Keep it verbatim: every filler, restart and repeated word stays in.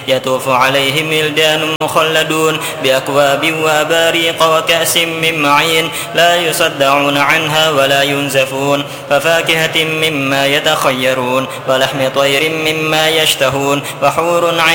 يطوف عليهم ولدان مخلدون بأكواب وأباريق وكأس من معين لا يصدعون عنها ولا ينزفون وفاكهة مما يتخيرون ولحم طير مما يشتهون وحور عين